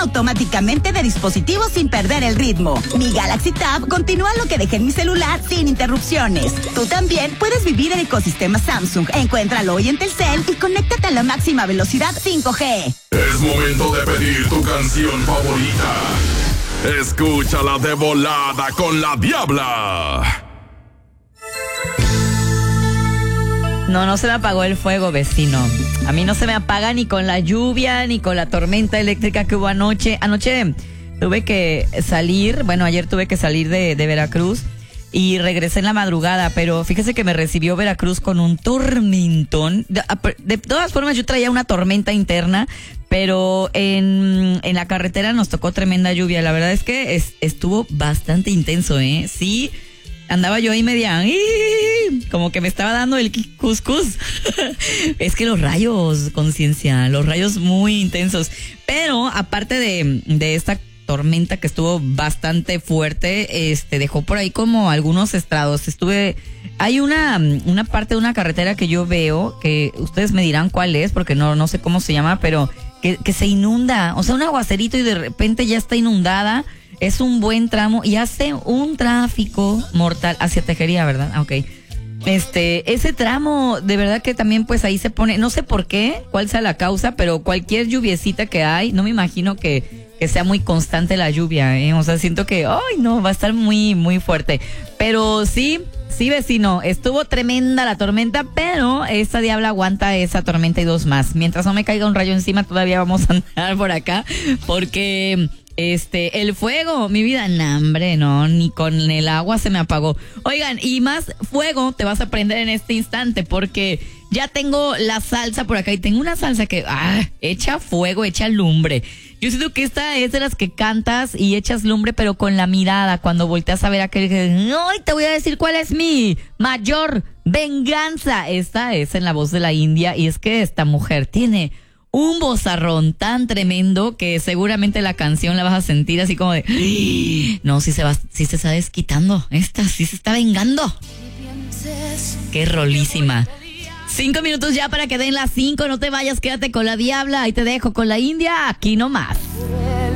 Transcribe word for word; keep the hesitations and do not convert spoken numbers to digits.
automáticamente de dispositivos sin perder el ritmo. Mi Galaxy Tab continúa lo que dejé en mi celular sin interrupciones. Tú también puedes vivir el ecosistema Samsung. Encuéntralo hoy en Telcel y conéctate a la máxima velocidad cinco G. Es momento de pedir tu canción favorita. Escúchala de volada con la Diabla. No, no se me apagó el fuego, vecino. A mí no se me apaga ni con la lluvia, ni con la tormenta eléctrica que hubo anoche. Anoche tuve que salir, bueno, ayer tuve que salir de, de Veracruz y regresé en la madrugada, pero fíjese que me recibió Veracruz con un tormentón. De, de todas formas, yo traía una tormenta interna, pero en, en la carretera nos tocó tremenda lluvia. La verdad es que es, estuvo bastante intenso, ¿eh? Sí. Andaba yo ahí media, como que me estaba dando el cuscús. Es que los rayos, conciencia, los rayos muy intensos. Pero aparte de, de esta tormenta que estuvo bastante fuerte, este dejó por ahí como algunos estrados. Estuve, hay una, una parte de una carretera que yo veo, que ustedes me dirán cuál es, porque no, no sé cómo se llama, pero que, que se inunda. O sea, un aguacerito y de repente ya está inundada. Es un buen tramo y hace un tráfico mortal hacia Tejería, ¿verdad? Ok. Este, ese tramo, de verdad que también pues ahí se pone, no sé por qué, cuál sea la causa, pero cualquier lluviecita que hay, no me imagino que, que sea muy constante la lluvia, ¿eh? O sea, siento que, ay, no, va a estar muy, muy fuerte. Pero sí, sí, vecino, estuvo tremenda la tormenta, pero esta Diabla aguanta esa tormenta y dos más. Mientras no me caiga un rayo encima, todavía vamos a andar por acá, porque... Este, el fuego, mi vida, no, hombre, no, ni con el agua se me apagó. Oigan, y más fuego te vas a prender en este instante, porque ya tengo la salsa por acá y tengo una salsa que, ah, echa fuego, echa lumbre. Yo siento que esta es de las que cantas y echas lumbre, pero con la mirada, cuando volteas a ver a aquel que, ¡ay, te voy a decir cuál es mi mayor venganza! Esta es en la voz de la India, y es que esta mujer tiene un vozarrón tan tremendo que seguramente la canción la vas a sentir así como de, no, si se va, si se está desquitando, esta sí se está vengando. Qué rolísima. Cinco minutos ya para que den las cinco, no te vayas, quédate con la Diabla, ahí te dejo con la India, aquí nomás.